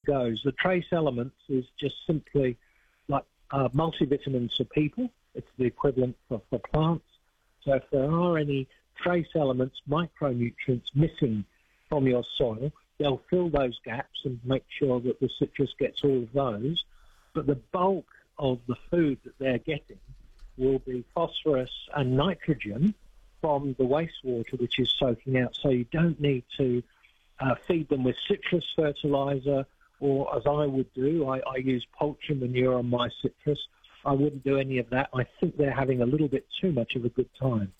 goes. The trace elements is just simply like multivitamins for people. It's the equivalent for plants. So if there are any trace elements, micronutrients missing from your soil, they'll fill those gaps and make sure that the citrus gets all of those. But the bulk of the food that they're getting will be phosphorus and nitrogen from the wastewater, which is soaking out. So you don't need to feed them with citrus fertilizer, or as I would do, I use poultry manure on my citrus. I wouldn't do any of that. I think they're having a little bit too much of a good time.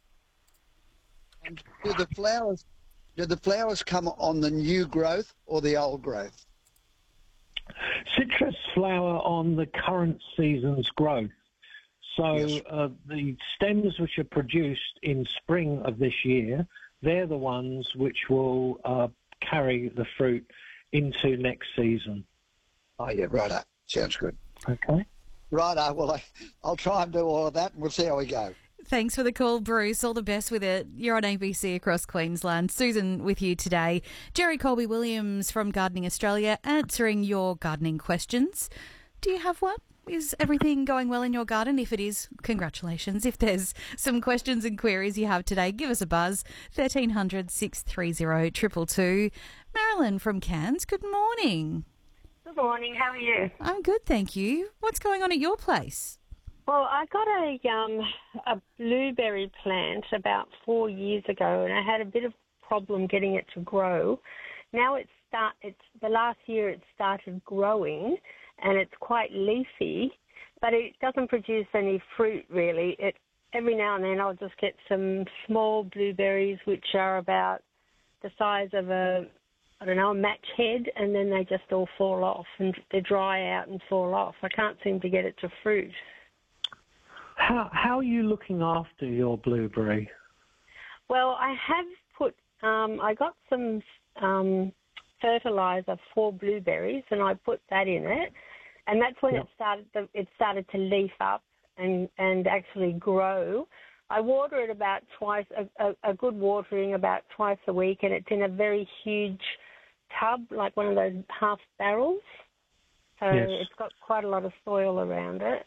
And do the flowers come on the new growth or the old growth? Citrus flower on the current season's growth. So Yes. The stems which are produced in spring of this year, they're the ones which will carry the fruit into next season. Oh, yeah, righto. Sounds good. Okay. Righto. Well, I'll try and do all of that, and we'll see how we go. Thanks for the call, Bruce. All the best with it. You're on ABC across Queensland. Susan with you today. Jerry Colby-Williams from Gardening Australia answering your gardening questions. Do you have one? Is everything going well in your garden? If it is, congratulations. If there's some questions and queries you have today, give us a buzz. 1300 630 222. Marilyn from Cairns, good morning. Good morning. How are you? I'm good, thank you. What's going on at your place? Well, I got a blueberry plant about 4 years ago, and I had a bit of problem getting it to grow. Now it's the last year it started growing, and it's quite leafy, but it doesn't produce any fruit really. Every now and then I'll just get some small blueberries which are about the size of a match head, and then they just all fall off and they dry out and fall off. I can't seem to get it to fruit. How are you looking after your blueberry? Well, I have put, I got some fertilizer for blueberries, and I put that in it, and that's when it started to leaf up and actually grow. I water it about twice, a good watering about twice a week, and it's in a very huge tub, like one of those half barrels. So It's got quite a lot of soil around it.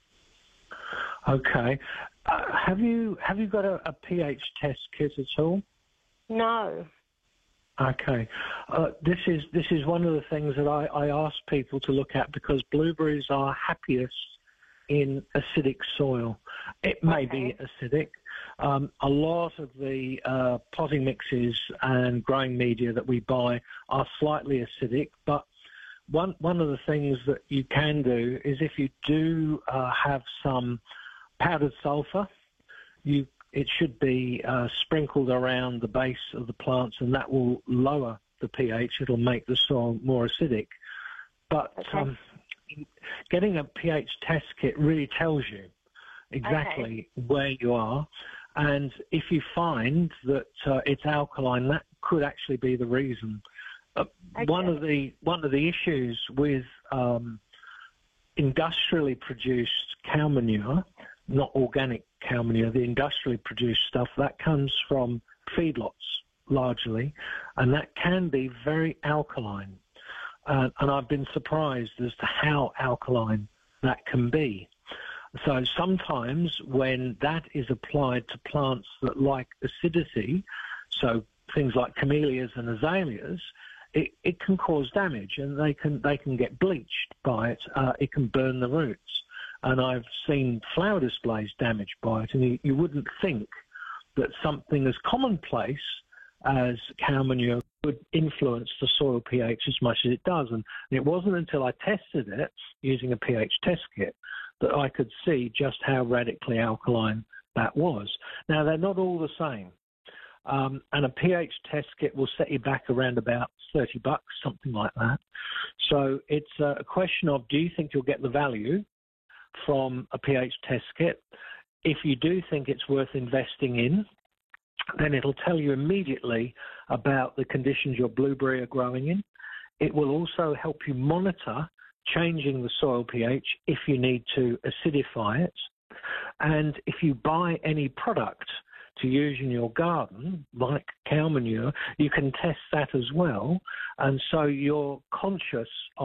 Okay. Have you got a pH test kit at all? No. Okay. This is one of the things that I ask people to look at, because blueberries are happiest in acidic soil. It may be acidic. A lot of the potting mixes and growing media that we buy are slightly acidic, but one of the things that you can do is, if you do have some powdered sulfur, it should be sprinkled around the base of the plants, and that will lower the pH. It'll make the soil more acidic. But getting a pH test kit really tells you exactly where you are. And if you find that it's alkaline, that could actually be the reason. One of the issues with industrially produced cow manure, not organic cow manure, the industrially produced stuff, that comes from feedlots largely, and that can be very alkaline. And I've been surprised as to how alkaline that can be. So sometimes when that is applied to plants that like acidity, so things like camellias and azaleas, it can cause damage, and they can get bleached by it. It can burn the roots. And I've seen flower displays damaged by it, and you wouldn't think that something as commonplace as cow manure could influence the soil pH as much as it does. And it wasn't until I tested it using a pH test kit that I could see just how radically alkaline that was. Now, they're not all the same. And a pH test kit will set you back around about $30, something like that. So it's a question of, do you think you'll get the value from a pH test kit? If you do think it's worth investing in, then it'll tell you immediately about the conditions your blueberry are growing in. It will also help you monitor changing the soil pH if you need to acidify it. And if you buy any product to use in your garden, like cow manure, you can test that as well. And so you're conscious